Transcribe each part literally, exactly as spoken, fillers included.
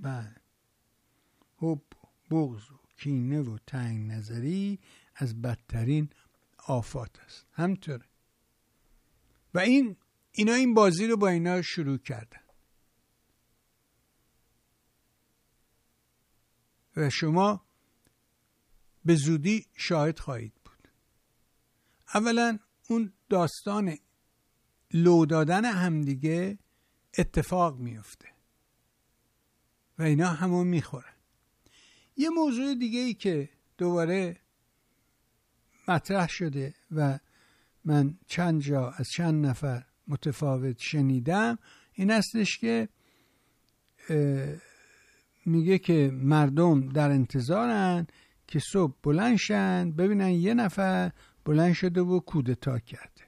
بله. حب و بغض و کینه و تنگ نظری از بدترین آفات است. همطوره. و این اینا این بازی رو با اینا شروع کردن و شما به زودی شاهد خواهید بود. اولا اون داستان لو دادن همدیگه اتفاق میفته و اینا همون میخورن. یه موضوع دیگه ای که دوباره مطرح شده و من چند جا از چند نفر متفاوت شنیدم این هستش که میگه که مردم در انتظارن که صبح بلند شن ببینن یه نفر بلند شده و کودتا کرده.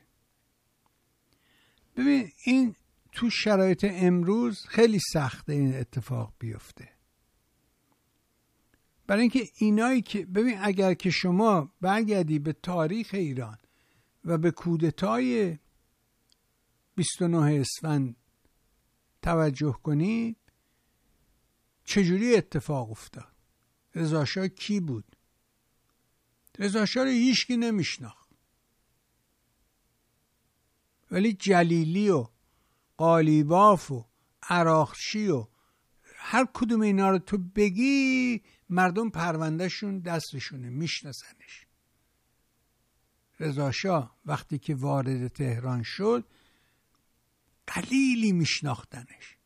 ببین این تو شرایط امروز خیلی سخته این اتفاق بیفته، برای اینکه اینایی که ببین اگر که شما برگردی به تاریخ ایران و به کودتای بیست و نه اسفند توجه کنید چجوری اتفاق افتاد. رضا شاه کی بود؟ رضا شاه رو هیچکی نمیشناخت، ولی جلیلی و قالیباف و عراقچی و هر کدوم اینا رو تو بگی مردم پروندهشون دستشونه، میشناسنش. رضا شاه وقتی که وارد تهران شد قلیلی میشناختنش،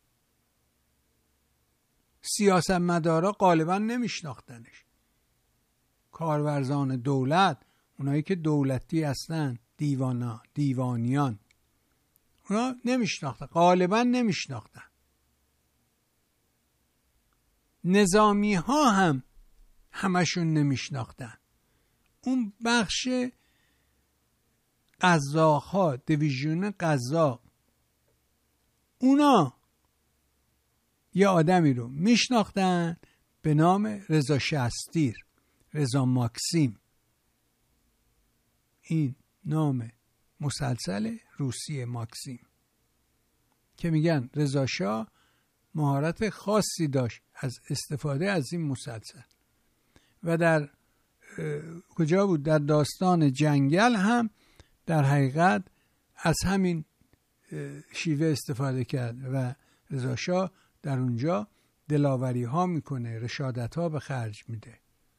سیاستمدارا غالبا نمیشناختنش، کارورزان دولت، اونایی که دولتی هستن، دیوانا دیوانیان، اونا نمیشناختن، غالبا نمیشناختن. نظامی ها هم همشون نمیشناختن. اون بخش قزاق ها، دیویژن قزاق، اونا یه آدمی رو میشناختن به نام رضا شستیر، رضا ماکسیم. این نام مسلسل روسی ماکسیم که میگن رضا شاه مهارت خاصی داشت از استفاده از این مسلسل و در کجا بود؟ در داستان جنگل هم در حقیقت از همین شیوه استفاده کرد و رضا شاه در اونجا دلاوری ها میکنه، رشادت ها به خرج میده.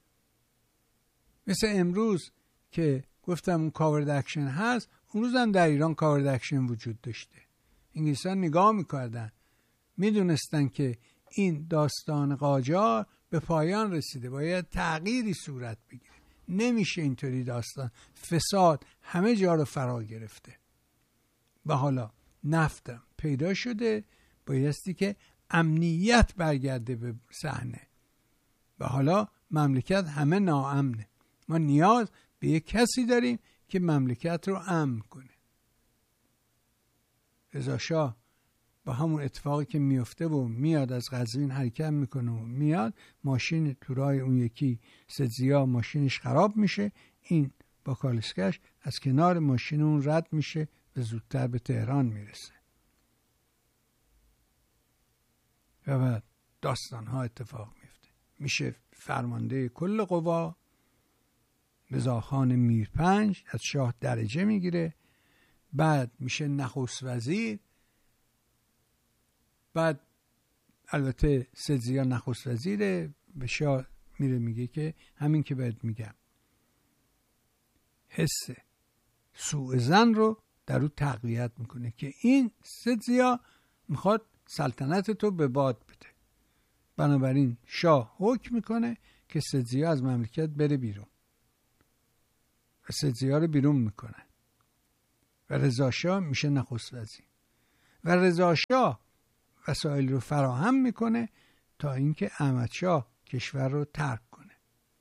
مثل امروز که گفتم اون کاورد اکشن هست، اون روز هم در ایران کاورد اکشن وجود داشته. انگلیسان نگاه میکردن، میدونستن که این داستان قاجار به پایان رسیده، باید تغییری صورت بگیره، نمیشه اینطوری داستان، فساد همه جا رو فرا گرفته و حالا نفتم پیدا شده، بایستی که امنیت برگرده به صحنه و حالا مملکت همه ناامنه. ما نیاز به یک کسی داریم که مملکت رو امن کنه. رضا شاه با همون اتفاقی که میفته و میاد از قزوین حرکت میکنه و میاد، ماشین تو راه اون یکی سدزیا ماشینش خراب میشه، این با کالسکش از کنار ماشین اون رد میشه و زودتر به تهران میرسه و بعد داستان ها اتفاق میفته. میشه فرمانده کل قوا، رضاخان میرپنج از شاه درجه میگیره، بعد میشه نخست وزیر، بعد البته سدزیا نخست وزیره، به شاه میره میگه که همین که بهت میگم، حس سوء ظن رو در او تقویت میکنه که این سدزیا میخواد سلطنت تو به باد بده. بنابراین شاه حکم میکنه که سدزیا از مملکت بره بیرون و سدزیا رو بیرون میکنه و رضا شاه میشه نخست وزیر و رضا شاه وسایل رو فراهم میکنه تا اینکه احمد شاه کشور رو ترک کنه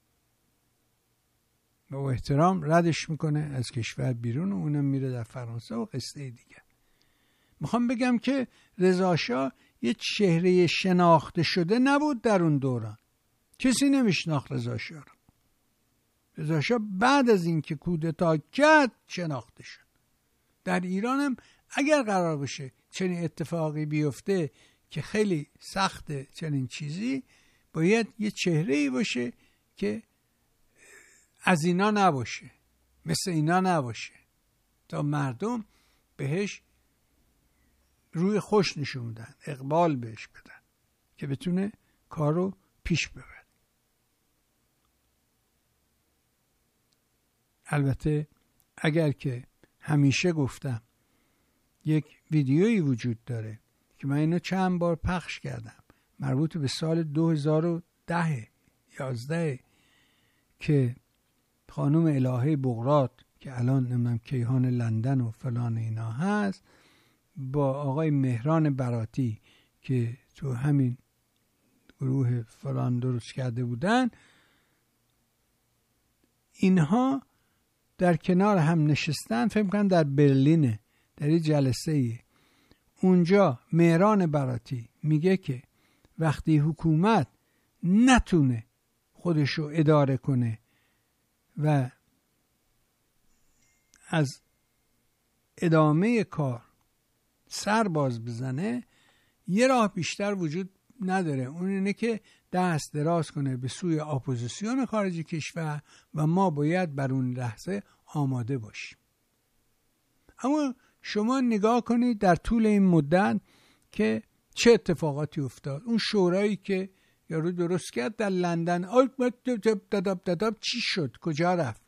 و با احترام ردش میکنه از کشور بیرون و اونم میره در فرانسه و قصه دیگه. میخوام بگم که رضا شاه یه چهره شناخته شده نبود در اون دوران، کسی نمیشناخت رضا شاه رو. رضا شاه بعد از اینکه کودتا کرد شناخته شد. در ایران هم اگر قرار بشه چنین اتفاقی بیفته که خیلی سخته چنین چیزی، باید یه چهره‌ای باشه که از اینا نباشه، مثل اینا نباشه، تا مردم بهش روی خوش نشون بدن، اقبال بهش بدن که بتونه کارو پیش ببره. البته اگر که همیشه گفتم یک ویدیویی وجود داره که من اینو چند بار پخش کردم، مربوط به سال دو هزار و ده یازده، که خانم الهه بغرات که الان نمیدونم کیهان لندن و فلان اینا هست، با آقای مهران براتی که تو همین گروه فلان درست کرده بودن، اینها در کنار هم نشستن، فکر کنم در برلینه، در این جلسه ایه. اونجا مهران براتی میگه که وقتی حکومت نتونه خودشو اداره کنه و از ادامه کار سر باز بزنه، یه راه بیشتر وجود نداره، اون اینه که دست دراز کنه به سوی اپوزیسیون خارج کشور و ما باید بر اون لحظه آماده باشیم. اما شما نگاه کنید در طول این مدت که چه اتفاقاتی افتاد. اون شورایی که یارو درست کرد در لندن، داداب داداب چی شد؟ کجا رفت؟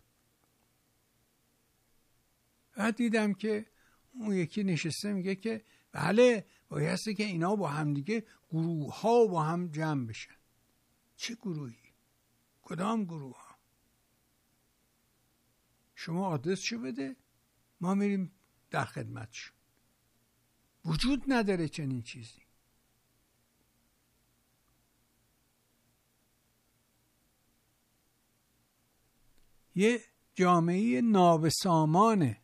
بعد دیدم که اون یکی نشسته میگه که بله بایسته که اینا با هم دیگه گروه ها با هم جمع بشن. چه گروهی؟ کدام گروه ها؟ شما آدرس شو بده، ما میریم در خدمت شو. وجود نداره چنین چیزی. یه جامعه نابسامانه،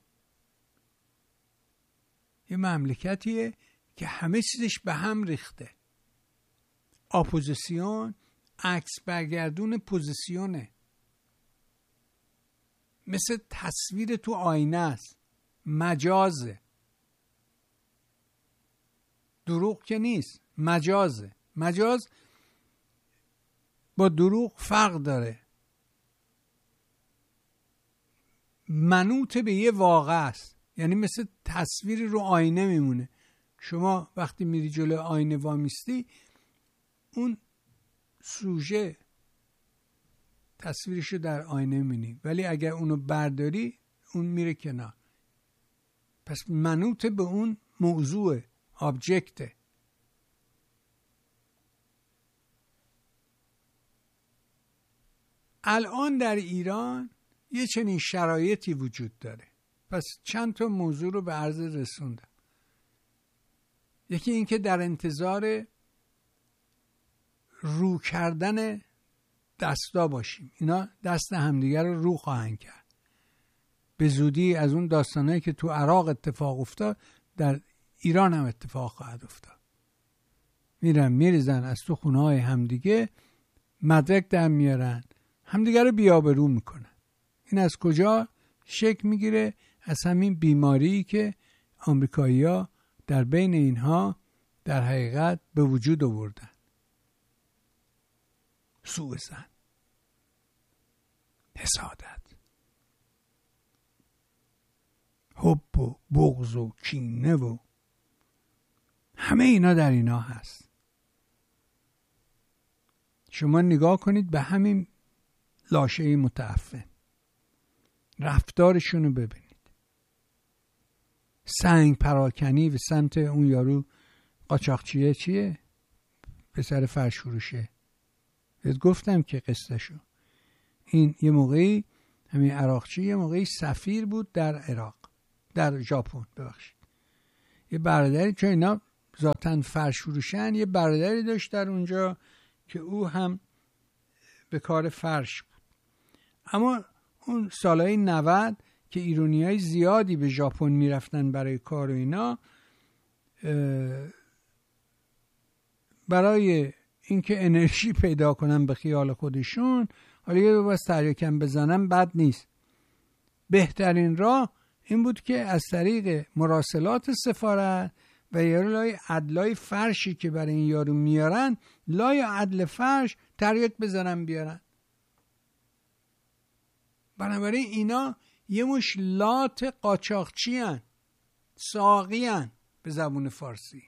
یه مملکتیه که همه چیزش به هم ریخته. اپوزیسیون عکس برگردون پوزیسیونه، مثل تصویر تو آینه است، مجازه، دروغ که نیست، مجازه. مجاز با دروغ فرق داره، منوط به یه واقع است، یعنی مثل تصویر رو آینه میمونه. شما وقتی میری جلوی آینه وامیستی، اون سوژه تصویرشو در آینه میبینی، ولی اگر اونو برداری اون میره کنار. پس منوط به اون موضوع، آبجکته. الان در ایران یه چنین شرایطی وجود داره. پس چند تا موضوع رو به عرض رسوندم. یکی این که در انتظار رو کردن دستا باشیم. اینا دست همدیگر رو رو خواهند کرد. به زودی از اون داستانهایی که تو عراق اتفاق افتاد در ایران هم اتفاق خواهد افتاد. میرن میریزن از تو خونه های همدیگه، مدرک در میارن، همدیگر رو بیابرو میکنن. این از کجا شکل میگیره؟ از همین بیماری که آمریکایی‌ها در بین اینها در حقیقت به وجود آوردن. سوء ظن، حسادت، حب و بغض و کینه و همه اینا در اینا هست. شما نگاه کنید به همین لاشه متعفن، رفتارشون رو ببینید. سنگ پراکنی به سمت اون یارو قاچاقچیه چیه؟ پسر فرش فروشه. بهت گفتم که قصه شو. این یه موقعی همین عراقچی یه موقعی سفیر بود در عراق، در ژاپن ببخشید. یه برادری، چون اینا ذاتاً فرش فروشن، یه برادری داشت در اونجا که او هم به کار فرش بود. اما اون سالهای نود که ایرانیای زیادی به ژاپن میرفتن برای کار و اینا، برای اینکه انرژی پیدا کنن به خیال خودشون، حالا یه بس تریاکم بزنن بد نیست، بهترین راه این بود که از طریق مراسلات سفارت و یارو لای عدلای فرشی که برای این یارو میارن لای عدل فرش تریاک بزنن بیارن. بنابراین اینا یه مش لات قاچاقچی هن، ساقی هن به زبون فارسی.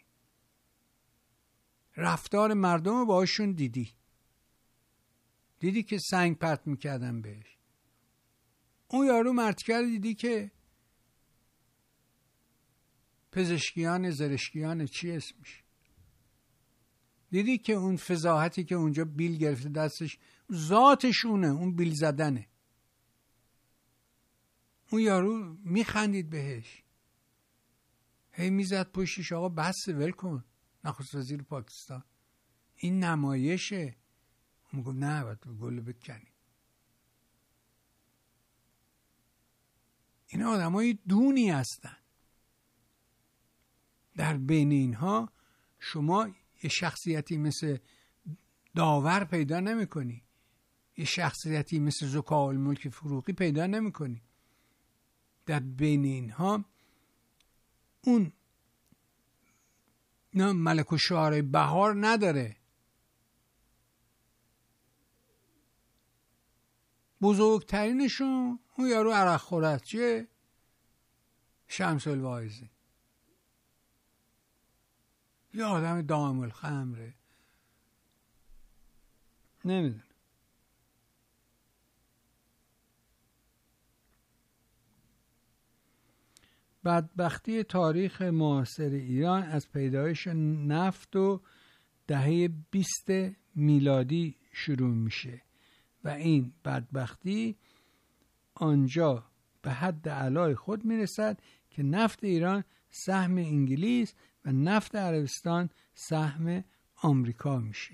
رفتار مردم رو باشون دیدی دیدی که سنگ پرت میکردن بهش. اون یارو مرتکر دیدی که پزشکیان زرشکیان چی اسمش، دیدی که اون فضاحتی که اونجا بیل گرفته دستش ذاتشونه، اون بیل زدنه. اون یارو میخندید بهش، هی میزد پشتش آقا بس ول کن، نخست وزیر پاکستان این نمایشه. اون گفت نه باید گل بکنی. این آدم های دونی هستن. در بین اینها شما یه شخصیتی مثل داور پیدا نمی کنی، یه شخصیتی مثل زکاء الملک فروغی پیدا نمی کنی. در بین اینها اون نه ملک و شعرهای بهار نداره. بزرگترینشون اون یارو عرق خورد چیه؟ شمس الواعظی، یه آدم دائم الخمره. نمیدونم. بدبختی تاریخ معاصر ایران از پیدایش نفت و دهه بیست میلادی شروع میشه و این بدبختی آنجا به حد اعلای خود میرسد که نفت ایران سهم انگلیس و نفت عربستان سهم آمریکا میشه.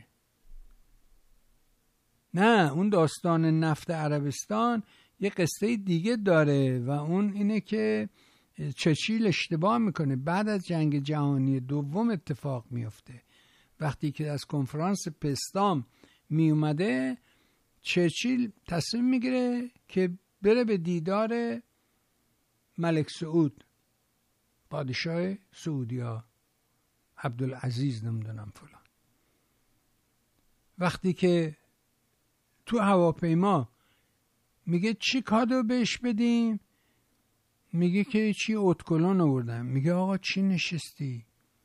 نه، اون داستان نفت عربستان یه قصه دیگه داره و اون اینه که چرچیل اشتباه میکنه. بعد از جنگ جهانی دوم اتفاق میفته. وقتی که از کنفرانس پستام میومده، چرچیل تصمیم میگیره که بره به دیدار ملک سعود، پادشاه سعودیا، عبدالعزیز نمیدونم فلان. وقتی که تو هواپیما میگه چی کادو بهش بدیم، میگه که چی اتکلون آوردم. میگه آقا چی نشستی؟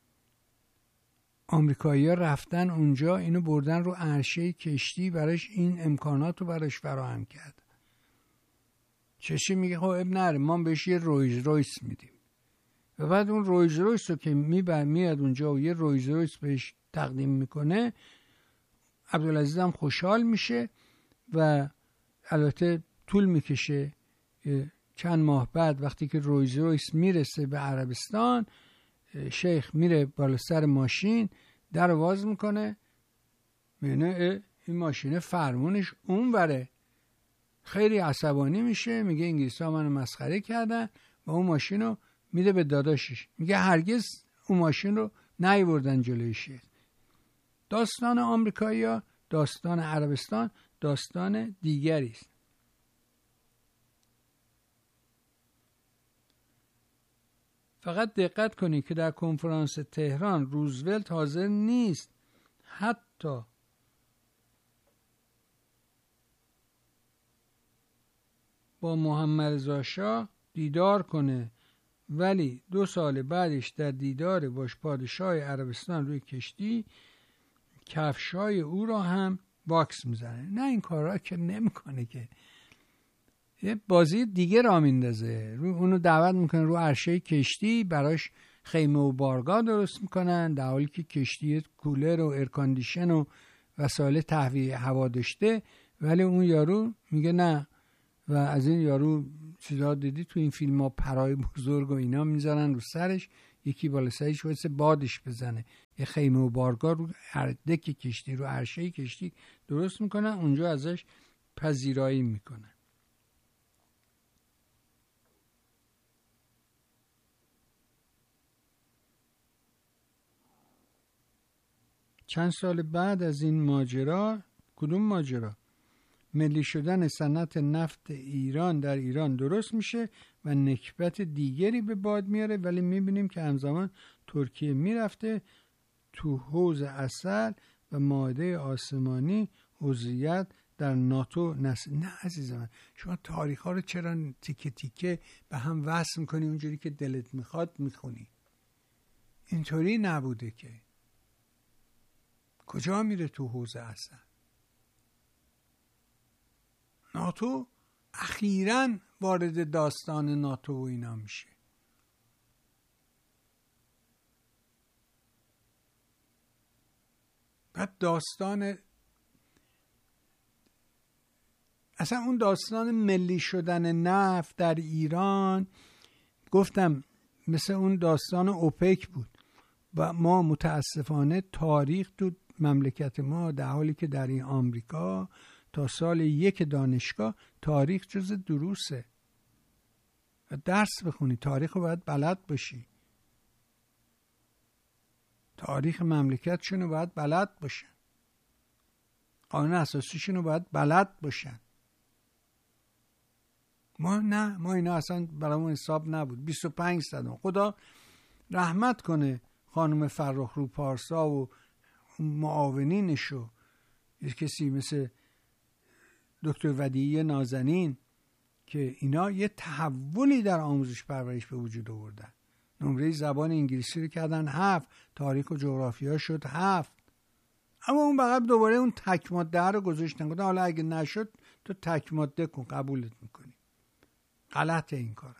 آمریکایی ها رفتن اونجا اینو بردن رو عرشه کشتی، براش این امکانات رو براش فراهم کرد. چشی میگه خب اب نره، ما بهش یه رویز رویس میدیم. و بعد اون رویز رویس رو که میبر میاد اونجا و یه رویز رویس بهش تقدیم میکنه، عبدالعزیز هم خوشحال میشه و البته طول میکشه. چند ماه بعد وقتی که رویز رویس میرسه به عربستان، شیخ میره بالا سر ماشین، در باز میکنه، میبینه این ماشینه فرمونش اون وره. خیلی عصبانی میشه، میگه انگلیسی ها منو مسخره کردن و اون ماشین رو میده به داداشش. میگه هرگز اون ماشین رو نیاوردن جلوی شیخ. داستان آمریکایی ها، داستان عربستان داستان دیگری است. فقط دقت کنید که در کنفرانس تهران روزولت حاضر نیست حتی با محمد رضا شاه دیدار کنه، ولی دو سال بعدش در دیدار باش پادشاه عربستان روی کشتی کفشای او را هم واکس میزنه. نه، این کارا که نمیکنه، که یه بازی دیگه را میندازه. رو اونو دعوت میکنه رو عرشه کشتی، براش خیمه و بارگاه درست میکنن، در حالی که کشتی کولر و ایرکاندیشن و وسایل تهویه هوا داشته، ولی اون یارو میگه نه. و از این یارو چیزا دیدی تو این فیلم ها، پرای بزرگ و اینا میذارن رو سرش، یکی بالا سرش واسه بادش بزنه. یه خیمه و بارگاه رو دک کشتی، رو عرشه کشتی درست میکنن، اونجا ازش پذیرایی میکنن. چند سال بعد از این ماجرا، کدوم ماجرا؟ ملی شدن صنعت نفت ایران در ایران درست میشه و نکبت دیگری به باد میاره، ولی میبینیم که همزمان ترکیه میرفته تو حوض عسل و مائده آسمانی عضویت در ناتو نس... نه عزیز من، شما تاریخ ها رو چرا تیکه تیکه به هم وصل میکنی اونجوری که دلت میخواد میخونی؟ اینطوری نبوده که. کجا میره تو حوض عسل؟ ناتو اخیراً وارد داستان ناتو و اینا میشه. بعد داستان اصلا اون داستان ملی شدن نفت در ایران، گفتم مثل اون داستان اوپک بود و ما متاسفانه تاریخ تو مملکت ما، در حالی که در این آمریکا تا سال یک دانشگاه تاریخ جز دروسه و درس بخونی، تاریخ رو باید بلد باشی، تاریخ مملکتشون رو باید بلد باشن، قانون اساسیشون رو باید بلد باشن. ما نه، ما اینا اصلا برامون حساب نبود. بیست و پنج صدم خدا رحمت کنه خانم فرخرو پارسا و معاونینش و یه کسی مثل دکتر ودیعی نازنین که اینا یه تحولی در آموزش پرورش به وجود آوردن. نمره زبان انگلیسی رو کردن هفت، تاریخ و جغرافیا شد هفت، اما اون بقیه دوباره اون تک ماده رو گذاشتن، گفتن حالا اگه نشد تو تک ماده کن، قبولت میکنی. غلطه این کار.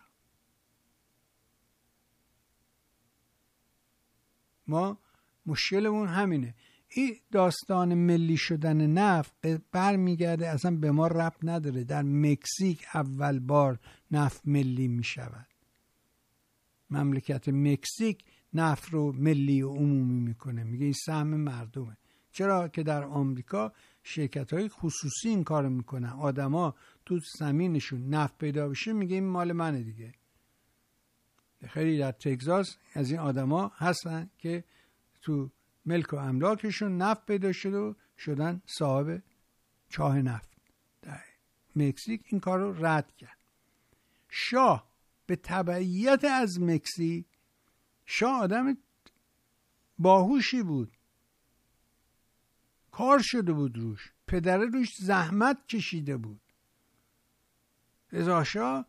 ما مشکلمون همینه. این داستان ملی شدن نفت برمیگرده، اصلا به ما ربط نداره. در مکزیک اول بار نفت ملی میشود. مملکت مکزیک نفت رو ملی و عمومی میکنه، میگه این سهم مردمه. چرا که در آمریکا شرکت‌های خصوصی این کارو میکنن، آدما تو زمینشون نفت پیدا بشه میگه این مال منه دیگه. خیلی در تگزاس از این آدما هستن که تو ملک و املاکشون نفت پیدا شده و شدن صاحب چاه نفت. در مکزیک این کار رو رد کرد. شاه به تبعیت از مکزیک، شاه آدم باهوشی بود، کار شده بود روش، پدره روش زحمت کشیده بود. رضا شاه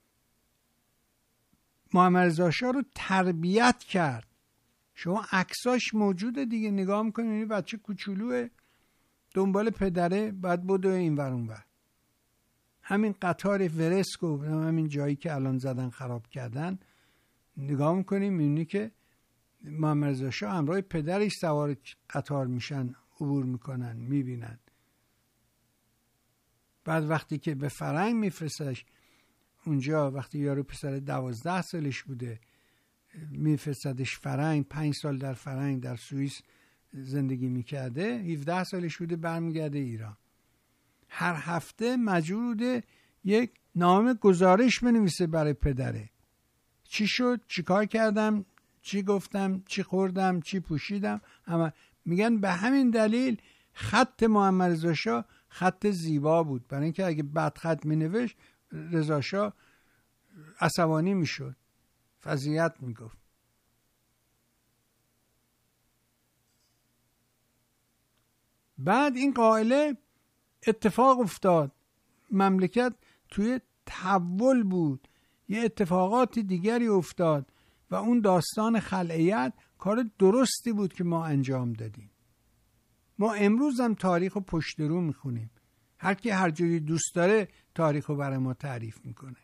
محمد رضا شاه رو تربیت کرد. شما عکساش موجوده دیگه، نگاه میکنید این بچه کوچولوه دنبال پدره باید بدو این ور اون ور. همین قطار ورسکو، همین جایی که الان زدن خراب کردن، نگاه میکنیم میبینی که محمد رضا شاه همراه پدرش سوار قطار میشن، عبور میکنن، میبینن. بعد وقتی که به فرنگ میفرستش اونجا، وقتی یارو پسر دوازده سالش بوده میفرستدش فرنگ، پنج سال در فرنگ در سوئیس زندگی میکرده، هفده سالش بوده برمیگرده ایران. هر هفته مجبور بوده یک نامه گزارش بنویسه برای پدره. چی شد، چی کار کردم، چی گفتم، چی خوردم، چی پوشیدم. اما میگن به همین دلیل خط محمد رضا شاه خط زیبا بود، برای اینکه اگه بد خط مینوشت رضا شاه عصبانی میشد، فضیحت میگفت. بعد این قائله اتفاق افتاد، مملکت توی تحول بود، یه اتفاقات دیگری افتاد و اون داستان خلعیت کار درستی بود که ما انجام دادیم. ما امروز هم تاریخ رو پشت رو میخونیم، هر کی هر جوری دوست داره تاریخ رو برای ما تعریف میکنه.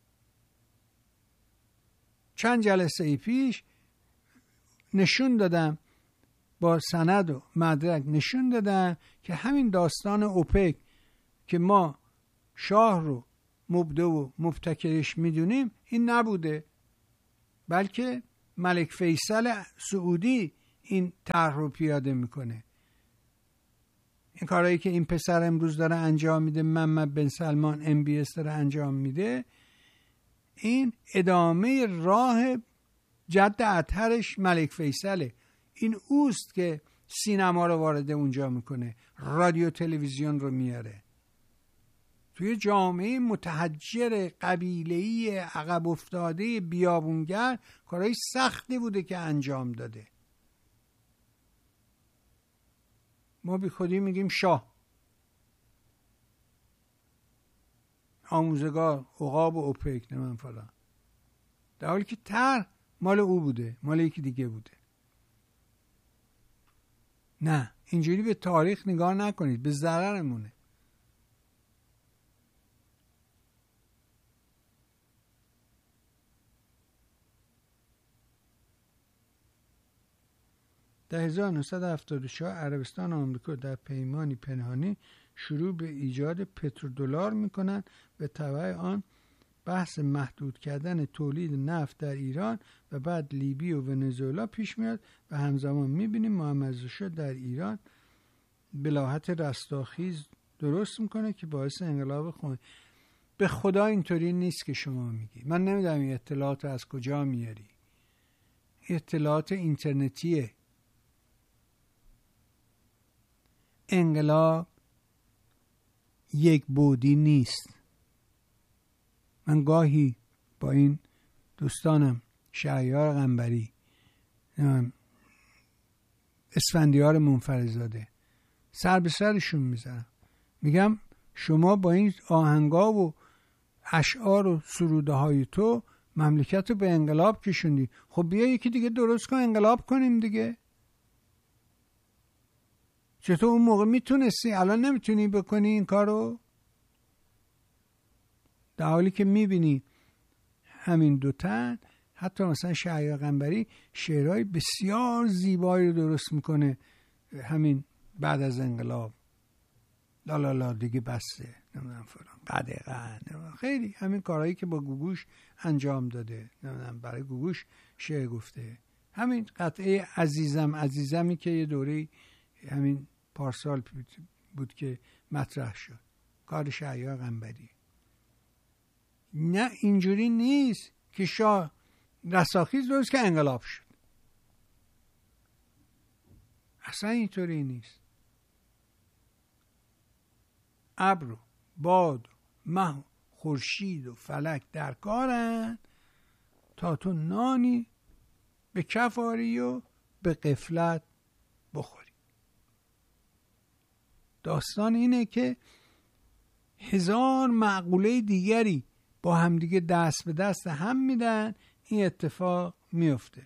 چند جلسه ای پیش نشون دادم، با سند و مدرک نشون دادم که همین داستان اوپک که ما شاه رو مبدع و مبتکرش میدونیم این نبوده، بلکه ملک فیصل سعودی این طرح رو پیاده میکنه. این کارهایی که این پسر امروز داره انجام میده، محمد بن سلمان ام بی اس داره انجام میده، این ادامه راه جد اطهرش ملک فیصله. این اوست که سینما رو وارد اونجا میکنه، رادیو تلویزیون رو میاره. توی جامعه متحجر قبیله‌ای عقب افتاده بیابونگر کارهای سختی بوده که انجام داده. ما بی خودی میگیم شاه، آموزگار، عقاب و اوپک نمیم فلان، در حالی که طرح مال او بوده، مال یکی دیگه بوده. نه، اینجوری به تاریخ نگاه نکنید، به ضررمونه. در هزار و نهصد و هفتاد و چهار عربستان و آمریکا در پیمانی پنهانی شروع به ایجاد پترودلار میکنند. به تبع آن بحث محدود کردن تولید نفت در ایران و بعد لیبی و ونزوئلا پیش میاد و همزمان میبینیم محمد رضا شاه در ایران بلاحت رستاخیز درست میکنه که باعث انقلاب خمینی. به خدا اینطوری نیست که شما میگی. من نمیدونم این اطلاعات از کجا میاری. اطلاعات اینترنتیه. انقلاب یک بعدی نیست. من گاهی با این دوستانم شهریار قنبری، اسفندیار منفردزاده سر به سرشون میزنم، میگم شما با این آهنگا و اشعار و سروده های تو مملکت رو به انقلاب کشوندی. خب بیا یکی دیگه درست کن، انقلاب کنیم دیگه. چطور اون موقع میتونستی الان نمیتونی بکنی این کارو؟ در حالی که میبینی همین دو تن، حتی مثلا شهریار قنبری شعرهای بسیار زیبایی رو درست میکنه همین بعد از انقلاب. لا لا لا دیگه بسته، نمیدونم فلان قدقه، نمیدونم خیلی همین کارهایی که با گوگوش انجام داده، نمیدونم برای گوگوش شعر گفته. همین قطعه عزیزم عزیزمی که یه دوره همین پارسال بود که مطرح شد، کار شهریار قنبری. نه اینجوری نیست که شاه رستاخیز درست که انقلاب شد. اصلا اینطوری نیست. ابر و باد و مه و خورشید و فلک در کارن تا تو نانی به کف آری و به غفلت بخوری. داستان اینه که هزار معقوله دیگری با همدیگه دست به دست هم میدن، این اتفاق میفته.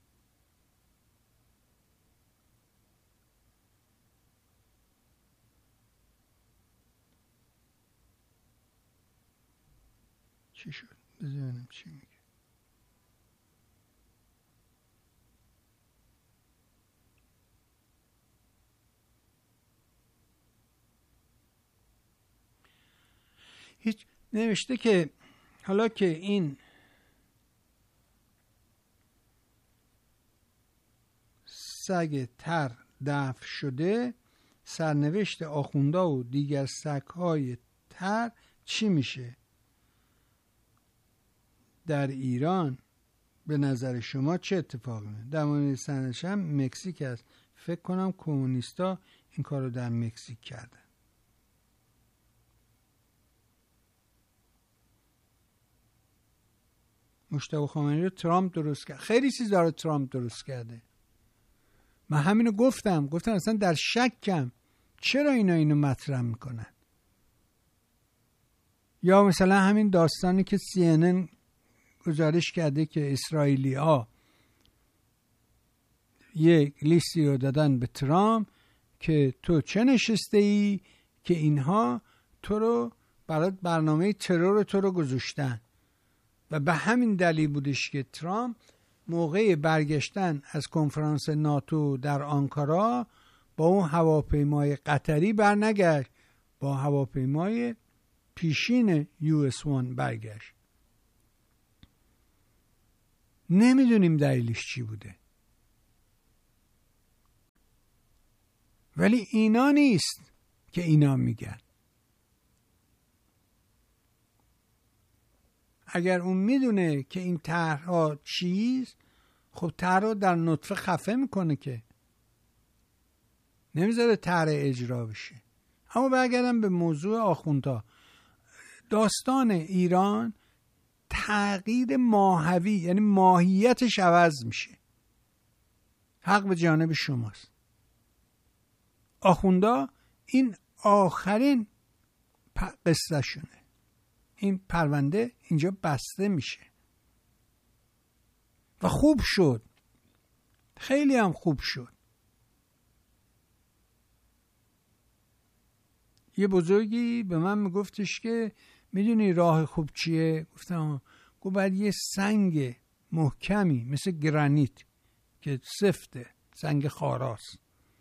چی شد؟ بذارم چی میگه. هیچ نوشته که حالا که این سگ تر دفع شده، سرنوشت آخوندا و دیگر سگ‌های تر چی میشه؟ در ایران به نظر شما چه اتفاقی میفته؟ در مورد سرنوشت هم مکزیک است. فکر کنم کمونیستا این کارو در مکزیک کردن. مجتبی خامنه‌ای رو ترامپ درست کرد. خیلی چیزا رو ترامپ درست کرده. من همینو گفتم گفتم اصلا در شکم چرا اینا اینو مطرح میکنن. یا مثلا همین داستانی که سی ان ان گزارش کرده که اسرائیلی ها یک لیستی رو دادن به ترامپ که تو چه نشسته ای که اینها تو رو برای برنامه ترور تو رو گذاشتن. و به همین دلیل بودش که ترامپ موقع برگشتن از کنفرانس ناتو در آنکارا با اون هواپیمای قطری برنگشت، با هواپیمای پیشین یو اس وان برگشت. نمیدونیم دلیلش چی بوده، ولی اینا نیست که اینا میگن. اگر اون میدونه که این طرح‌ها چیز، خب طرح رو در نطفه خفه میکنه که نمیذاره طرح اجرا بشه. اما برگردم به موضوع آخوندها. داستان ایران تغییر ماهوی، یعنی ماهیتش عوض میشه. حق به جانب شماست. آخوندا این آخرین قصه شونه. این پرونده اینجا بسته میشه و خوب شد، خیلی هم خوب شد. یه بزرگی به من میگفتش که میدونی راه خوب چیه؟ گفتم گفت باید یه سنگ محکمی مثل گرانیت که سفته، سنگ خاراست،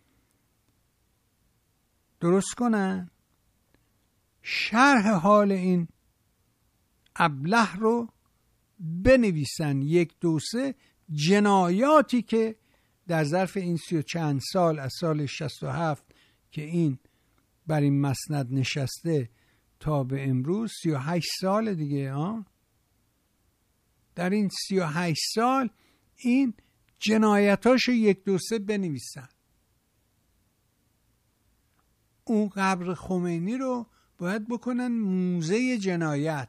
درست کنن، شرح حال این ابله رو بنویسن، یک دو سه جنایاتی که در ظرف این سی و چند سال از سال شصت و هفت که این بر این مسند نشسته تا به امروز سی و هشت سال دیگه ها، در این سی و هشت سال این جنایتاشو یک دو سه بنویسن. اون قبر خمینی رو باید بکنن موزه جنایت.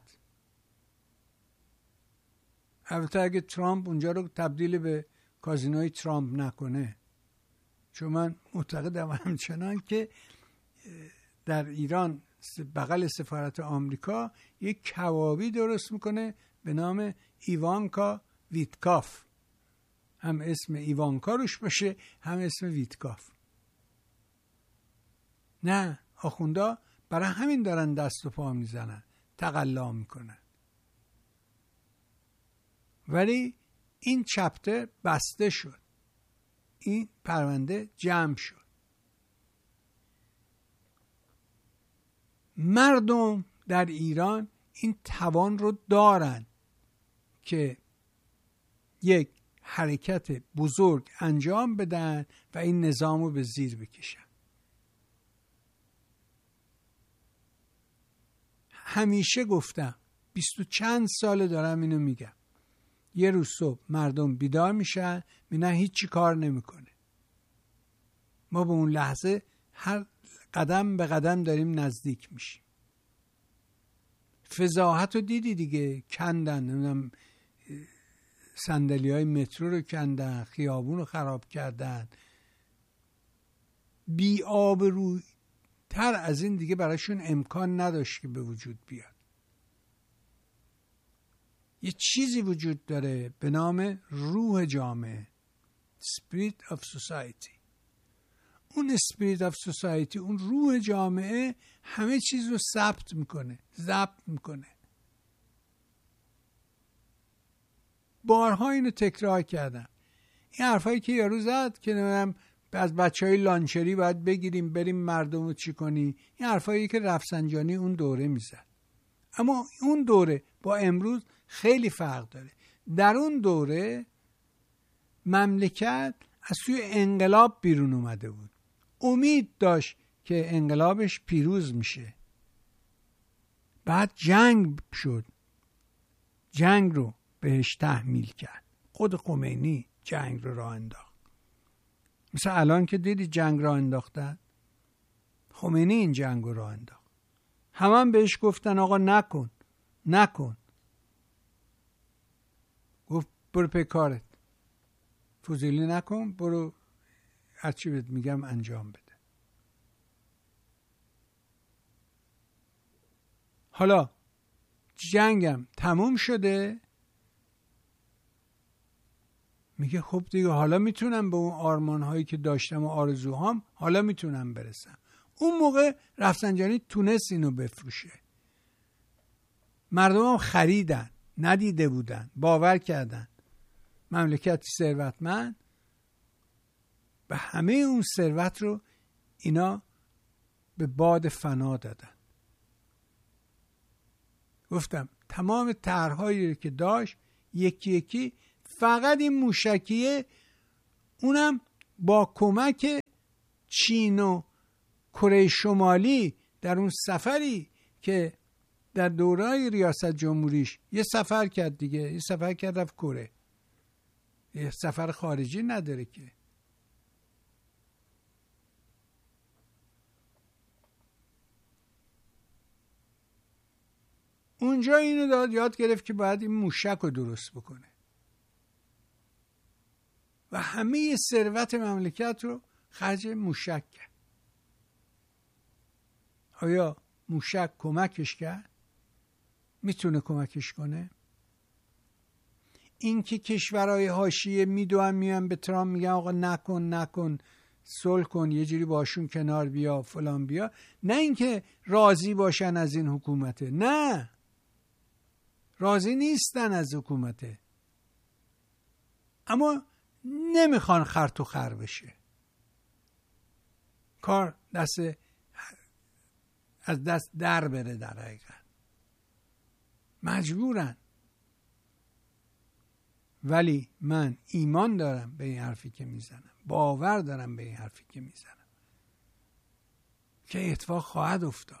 البته اگه ترامپ اونجا رو تبدیل به کازینوی ترامپ نکنه، چون من معتقدم همچنان که در ایران بغل سفارت آمریکا یک کبابی درست میکنه به نام ایوانکا ویتکاف، هم اسم ایوانکا روش باشه هم اسم ویتکاف. نه، آخوندا برای همین دارن دست و پا میزنن، تقلا میکنن. ولی این چپتر بسته شد، این پرونده جمع شد. مردم در ایران این توان رو دارن که یک حرکت بزرگ انجام بدن و این نظام رو به زیر بکشن. همیشه گفتم، بیست و چند ساله دارم اینو میگم، یه روز صبح مردم بیدار میشن میبینن هیچی کار نمیکنه. ما به اون لحظه هر قدم به قدم داریم نزدیک میشیم. فضاحت رو دیدی دیگه، کندن، نمیدونم صندلی های مترو رو کندن، خیابون رو خراب کردن. بی آب روی تر از این دیگه براشون امکان نداشت که به وجود بیاد. یه چیزی وجود داره به نام روح جامعه، Spirit of Society. اون Spirit of Society، اون روح جامعه همه چیز رو ثبت میکنه، ضبط میکنه. بارها اینو تکرار کردم. این حرفایی که یارو زد که نمیدونم از بچهای لانچری باید بگیریم بریم مردم رو چی کنی، این حرفایی که رفسنجانی اون دوره میزد. اما اون دوره با امروز خیلی فرق داره. در اون دوره مملکت از سوی انقلاب بیرون اومده بود، امید داشت که انقلابش پیروز میشه. بعد جنگ شد، جنگ رو بهش تحمیل کرد. خود خمینی جنگ رو راه انداخت. مثل الان که دیدی جنگ راه انداختن، خمینی این جنگ رو راه انداخت. همه هم بهش گفتن آقا نکن نکن، گفت برو پی کارت، فضولی نکن، برو هرچی بهت میگم انجام بده. حالا جنگم تموم شده، میگه خب دیگه حالا میتونم به اون آرمان هایی که داشتم و آرزوهام حالا میتونم برسم. اون موقع رفسنجانی تونست اینو بفروشه. مردم هم خریدن، ندیده بودن، باور کردن. مملکتی ثروتمند و همه اون ثروت رو اینا به باد فنا دادن. گفتم تمام طرحهایی که داشت یکی یکی، فقط این موشکیه اونم با کمک چین و کره شمالی در اون سفری که در دورای ریاست جمهوریش یه سفر کرد دیگه، یه سفر کرد رفت کره، یه سفر خارجی نداره که. اونجا اینو داد یاد گرفت که باید این موشک رو درست بکنه و همه ثروت مملکت رو خرج موشک کرد. آیا موشک کمکش کرد؟ میتونه کمکش کنه؟ این که کشورهای حاشیه میدوئن میان به ترامپ میگن آقا نکن نکن صلح کن یه جوری باشون کنار بیا فلان بیا، نه اینکه راضی باشن از این حکومته، نه راضی نیستن از حکومته، اما نمیخوان خر تو خر بشه، کار دست از دست در بره، در حقیقت مجبورن. ولی من ایمان دارم به این حرفی که میزنم، باور دارم به این حرفی که میزنم که اتفاق خواهد افتاد.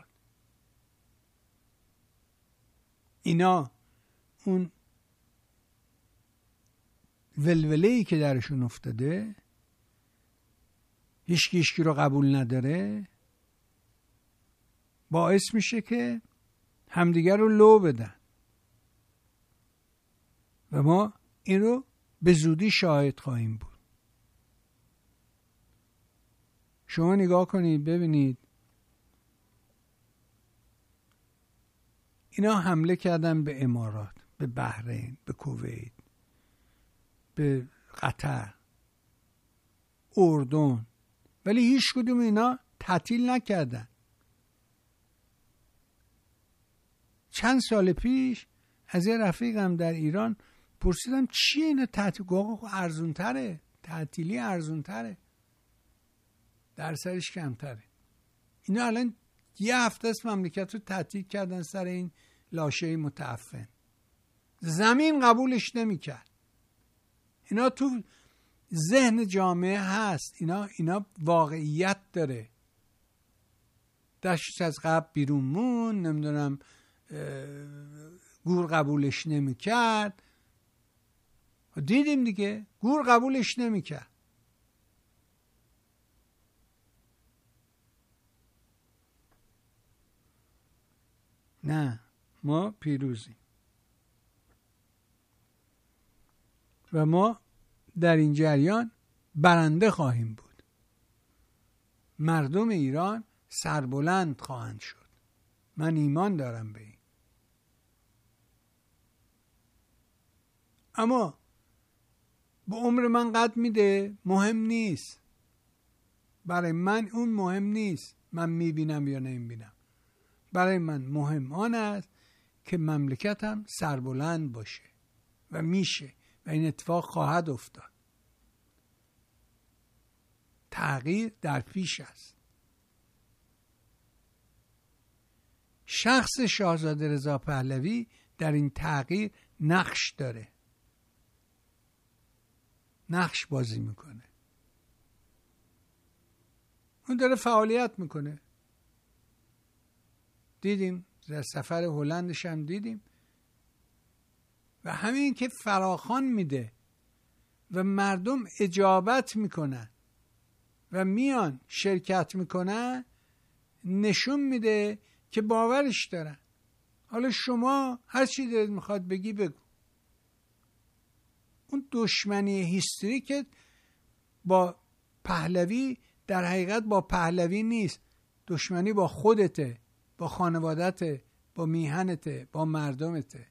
اینا اون ولوله‌ای که درشون افتاده، هیچ کی هیچکی رو قبول نداره، باعث میشه که همدیگر رو لو بدن و ما این رو به زودی شاهد خواهیم بود. شما نگاه کنید ببینید اینا حمله کردن به امارات، به بحرین، به کویت، به قطر، اردن، ولی هیچ کدوم اینا تعطیل نکردن. چند سال پیش از یه رفیقم در ایران پرسیدم چیه اینا تعطیل؟ گفت ارزون تره، تعطیلی ارزون تره، درصدش کمتره. اینا الان یه هفته است مملکت رو تعطیل کردن سر این لاشه متعفن، زمین قبولش نمیکرد. اینا تو ذهن جامعه هست، اینا اینا واقعیت داره. دشت از قبل بیرون مون، نمیدونم گور قبولش نمیکرد، دیدیم دیگه گور قبولش نمیکرد. نه، ما پیروزیم و ما در این جریان برنده خواهیم بود. مردم ایران سربلند خواهند شد، من ایمان دارم به این. اما به عمر من قد میده مهم نیست، برای من اون مهم نیست من میبینم یا نمیبینم. برای من مهم آن است که مملکتم سربلند باشه و میشه و این اتفاق خواهد افتاد. تغییر در پیش است. شخص شاهزاده رضا پهلوی در این تغییر نقش داره، نقش بازی میکنه. اون داره فعالیت میکنه. دیدیم در سفر هلندش هم دیدیم و همین که فراخوان میده و مردم اجابت میکنن و میان شرکت میکنن، نشون میده که باورش دارن. حالا شما هر چی دلت میخواد بگی بگو. اون دشمنی هیستریک با پهلوی در حقیقت با پهلوی نیست، دشمنی با خودته، با خانوادته، با میهنته، با مردمته.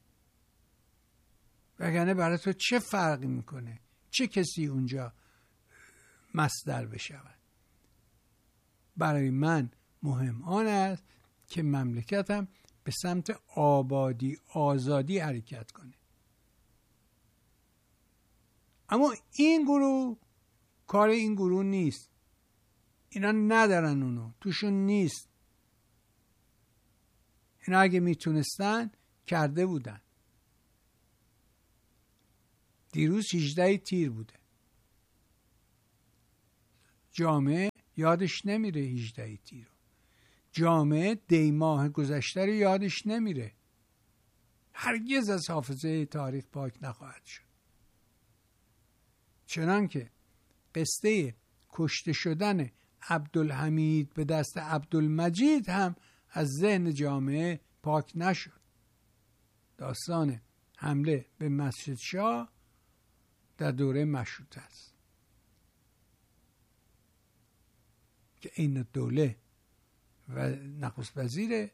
وگرنه برای تو چه فرقی میکنه چه کسی اونجا مصدر بشود؟ برای من مهم آن است که مملکتم به سمت آبادی آزادی حرکت کنه. اما این گروه کار این گروه نیست، اینا ندارن، اونو توشون نیست. اینا اگه میتونستن کرده بودن. دیروز هجده تیر بوده، جامعه یادش نمیره هجده تیر. جامعه دی ماه گذشته رو یادش نمیره. هرگز از حافظه تاریخ پاک نخواهد شد. چنانکه قصه کشته شدن عبدالحمید به دست عبدالمجید هم از ذهن جامعه پاک نشد. داستان حمله به مسجد شاه در دوره مشروطه است که این دوله و نخست وزیره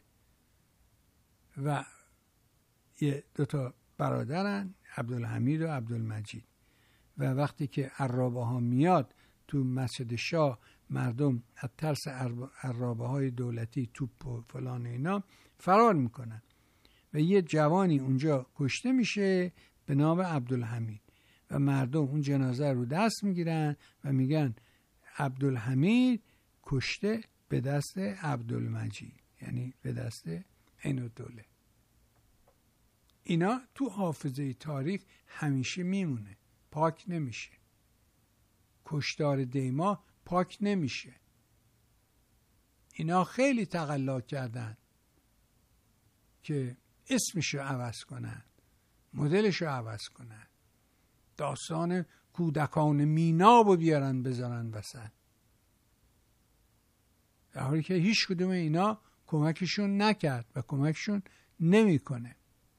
و یه دوتا برادرن، عبدالحمید و عبدالمجید، و وقتی که عرابه ها میاد تو مسجد شاه، مردم از ترس عرابه های دولتی توپ و فلان اینا فرار میکنن و یه جوانی اونجا کشته میشه به نام عبدالحمید و مردم اون جنازه رو دست میگیرن و میگن عبدالحمید کشته به دست عبدالمجید، یعنی به دست عین‌الدوله. اینا تو حافظه تاریخ همیشه میمونه، پاک نمیشه. کشتار دیما پاک نمیشه. اینا خیلی تقلا کردن که اسمشو عوض کنن، مدلشو عوض کنن، داستان کودکان میناب رو بیارن بذارن وسط، در حالی که هیچ کدوم اینا کمکشون نکرد و کمکشون نمیکنه.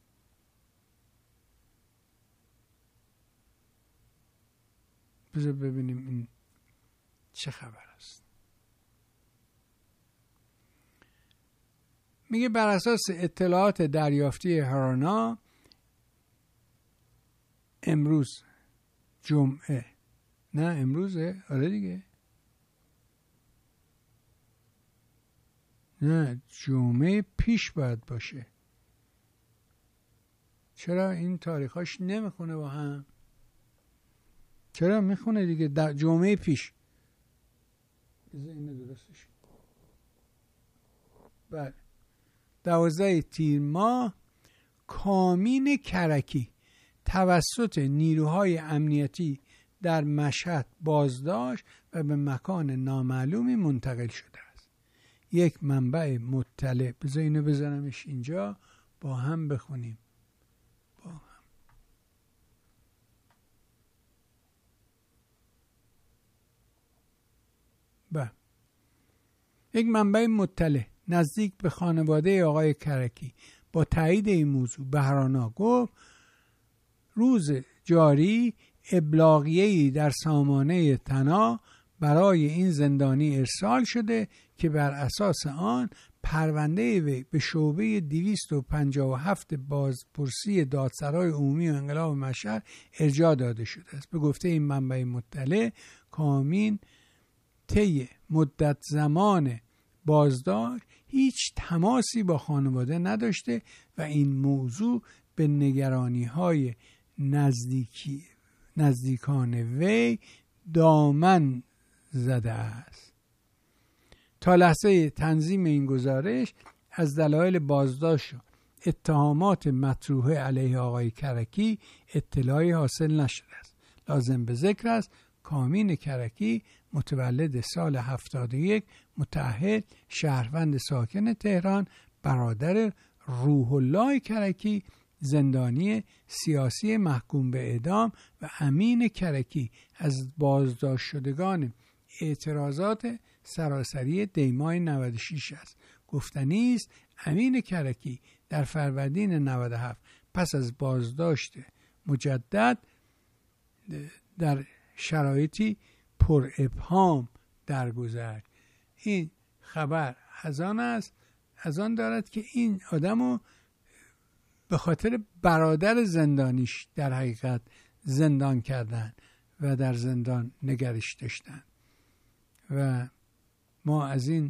بذار ببینیم این چه خبر است. میگه بر اساس اطلاعات دریافتی هارانا امروز جمعه، نه امروزه، آره دیگه، نه جمعه پیش باید باشه. چرا این تاریخاش نمیخونه با هم؟ چرا میخونه دیگه؟ در جمعه پیش. بذار اینو درستش. بله، دوازده تیر ماه کامین کرکی توسط نیروهای امنیتی در مشهد بازداشت و به مکان نامعلومی منتقل شده است. یک منبع مطلع، بذار اینو بزنمش اینجا با هم بخونیم. با هم. با. یک منبع مطلع نزدیک به خانواده آقای کرکی با تایید این موضوع به هارانا گفت روز جاری ابلاغیه‌ای در سامانه تنا برای این زندانی ارسال شده که بر اساس آن پرونده وی به شعبه دویست و پنجاه و هفت بازپرسی دادسرای عمومی و انقلاب مشهد ارجاع داده شده است. به گفته این منبع مطلع، کامین طی مدت زمان بازداشت هیچ تماسی با خانواده نداشته و این موضوع به نگرانی‌های نزدیکی نزدیکان وی دامن زده است. تا لحظه تنظیم این گزارش از دلایل بازداشت و اتهامات مطروحه علیه آقای کرکی اطلاعی حاصل نشده است. لازم به ذکر است کامین کرکی متولد سال هفتاد و یک، متأهل، شهروند ساکن تهران، برادر روح الله کرکی، زندانی سیاسی محکوم به اعدام و امین کرکی از بازداشت شدگان اعتراضات سراسری دیمای نود و شش است. گفتنی است امین کرکی در فروردین نود و هفت پس از بازداشت مجدد در شرایطی پر ابهام درگذشت. این خبر از آن است از آن دارد که این آدمو به خاطر برادر زندانیش در حقیقت زندان کردن و در زندان نگرش داشتن و ما از این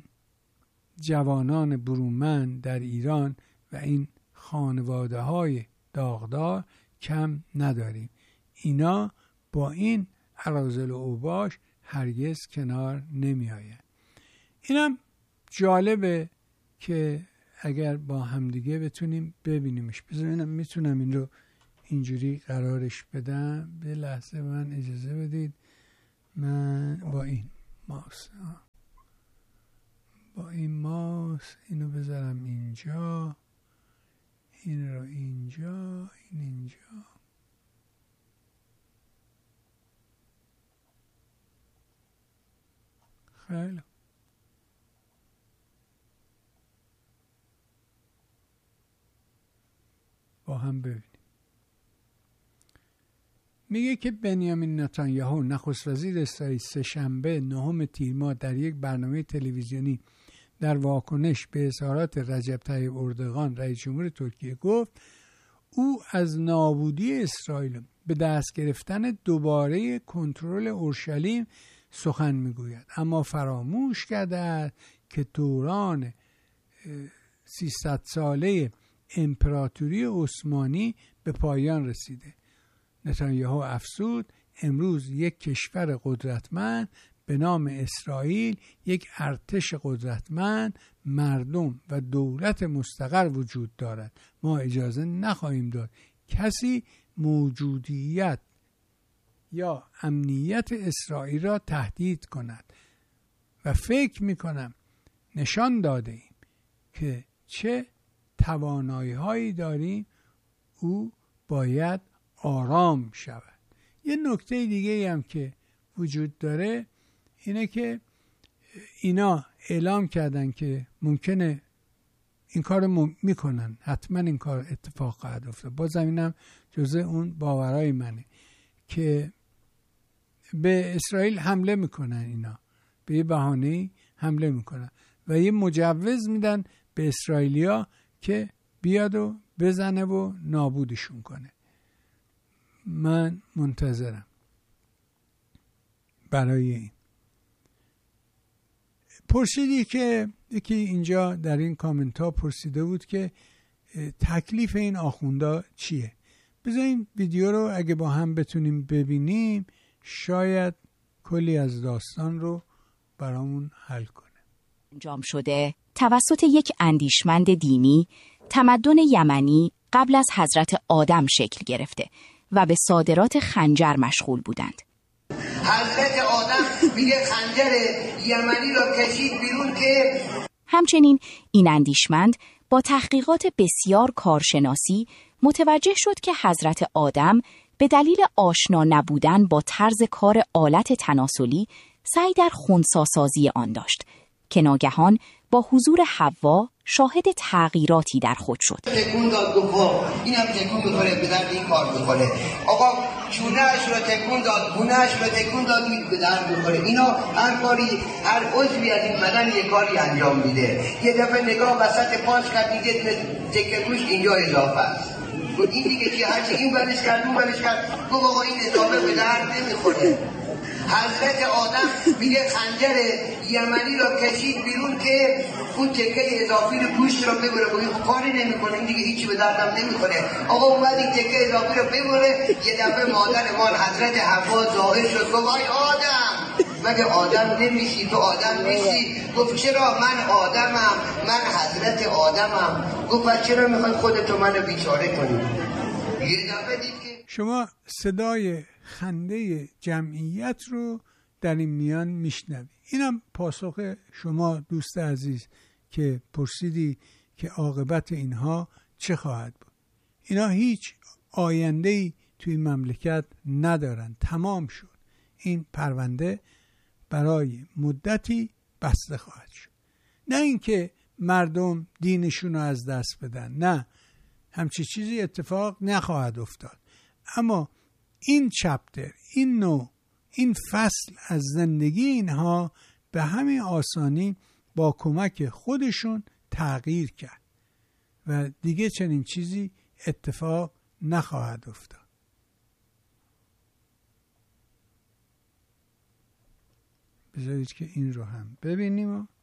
جوانان برومند در ایران و این خانواده های داغدار کم نداریم. اینا با این اراذل و اوباش هرگز کنار نمی آید. اینم جالبه که اگر با همدیگه بتونیم ببینیمش. بذارینم میتونم این رو اینجوری قرارش بدم. به لحظه من اجازه بدید. من با این ماوس با این ماوس اینو بذارم اینجا، این رو اینجا، این اینجا. خیلی با با هم ببینیم. میگه که بنیامین نتانیاهو نخست وزیر اسرائیل سه‌شنبه نهم تیر ماه در یک برنامه تلویزیونی در واکنش به اظهارات رجب طیب اردوغان رئیس جمهور ترکیه گفت او از نابودی اسرائیل به دست گرفتن دوباره کنترل اورشلیم سخن میگوید، اما فراموش کرده است که دوران سیصد ساله امپراتوری عثمانی به پایان رسیده. نتانیاهو افزود امروز یک کشور قدرتمند به نام اسرائیل، یک ارتش قدرتمند، مردم و دولت مستقر وجود دارد. ما اجازه نخواهیم داد کسی موجودیت یا امنیت اسرائیل را تهدید کند و فکر میکنم نشان داده ایم که چه توانایی هایی داریم. او باید آرام شود. یه نکته دیگه هم که وجود داره اینه که اینا اعلام کردن که ممکنه این کار مم... میکنن، حتما این کار اتفاق خواهد افتاد. باز اینم جزء اون باورای منه که به اسرائیل حمله میکنن، اینا به یه بهانه‌ای حمله میکنن و یه مجوز میدن به اسرائیلیا که بیاد و بزنه و نابودشون کنه. من منتظرم برای این. پرسیدی که یکی اینجا در این کامنت ها پرسیده بود که تکلیف این آخوندا چیه. بذاریم ویدیو رو اگه با هم بتونیم ببینیم شاید کلی از داستان رو برامون حل کنه. انجام شده توسط یک اندیشمند دینی، تمدن یمنی قبل از حضرت آدم شکل گرفته و به صادرات خنجر مشغول بودند. حضرت آدم میگه خنجر یمنی را کشید بیرون که همچنین این اندیشمند با تحقیقات بسیار کارشناسی متوجه شد که حضرت آدم به دلیل آشنا نبودن با طرز کار آلت تناسلی سعی در خنثی‌سازی آن داشت که ناگهان با حضور حوا شاهد تغییراتی در خود شد. تکون داد گفت اینم تکون می‌خوره به درد این کار می‌خوره. آقا چونه‌اش رو تکون داد، گونه‌اش رو تکون داد به درد می‌خوره. اینا هر کاری هر عضوی از این بدن یک کاری انجام میده. یه دفعه نگاه وسط پاش کرد دیگه تکه گوش اینجا اضافه است. گفت این دیگه چی هرچی این برش کرد اون برش کرد. گفت آقا این اضافه به درد نمی‌خوره. حضرت آدم میگه خنجر یمنی را کشید بیرون که اون تکه اضافی رو گوشت را ببره. خب این کاری نمیکنه، این دیگه هیچی به دردم نمیخوره. آقا اومد این تکه اضافی رو ببره. یه دفعه مادر ما حضرت حوا ظاهر شد. گفت آی آدم مگه آدم نمیشی؟ تو آدم نیستی؟ گفت چرا من آدمم، من حضرت آدمم. گفت چرا میخوای خودتو منو بیچاره کنی؟ یه دفعه دید که شما صدای خنده جمعیت رو در این میان میشنوی. اینم پاسخ شما دوست عزیز که پرسیدی که عاقبت اینها چه خواهد بود. اینا هیچ آینده‌ای توی مملکت ندارن، تمام شد. این پرونده برای مدتی بسته خواهد شد. نه اینکه مردم دینشون رو از دست بدن، نه، همچی چیزی اتفاق نخواهد افتاد. اما این چپتر، این نوع، این فصل از زندگی اینها به همین آسانی با کمک خودشون تغییر کرد و دیگه چنین چیزی اتفاق نخواهد افتاد. بذارید که این رو هم ببینیم.